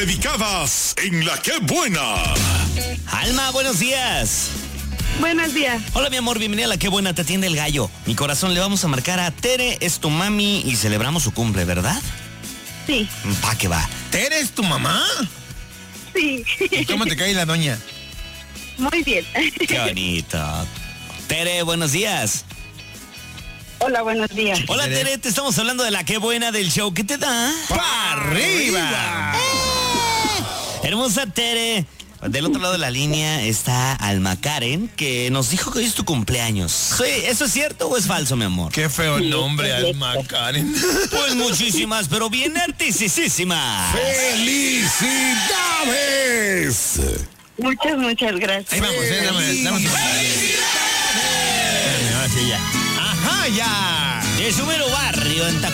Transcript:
Dedicadas en La Qué Buena. Alma, buenos días. Buenos días. Hola, mi amor, bienvenida a La Qué Buena, te atiende el gallo. Mi corazón, le vamos a marcar a Tere, es tu mami y celebramos su cumple, ¿verdad? Sí. Pa' que va. ¿Tere es tu mamá? Sí. ¿Y cómo te cae la doña? Muy bien. Qué bonito. Tere, buenos días. Hola, buenos días. Hola, Tere, te estamos hablando de La Qué Buena del show. ¿Qué te da? ¡Pa' arriba! Hermosa Tere. Del otro lado de la línea está Alma Karen, que nos dijo que hoy es tu cumpleaños. Sí, ¿eso es cierto o es falso, mi amor? Qué feo nombre, Alma Karen. Pues muchísimas, pero bien artisísimas. ¡Felicidades! Muchas gracias. Ahí vamos, dame. Ahora sí, ya. Ajá, ya. De su mero barrio en